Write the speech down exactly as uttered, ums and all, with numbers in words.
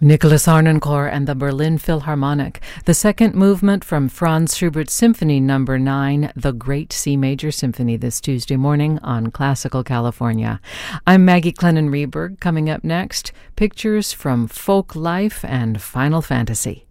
Nicholas Harnoncourt and the Berlin Philharmonic, the second movement from Franz Schubert's Symphony Number nine, the Great C Major Symphony, this Tuesday morning on Classical California. I'm Maggie Clennon Reberg. Coming up next, pictures from folk life and Final Fantasy.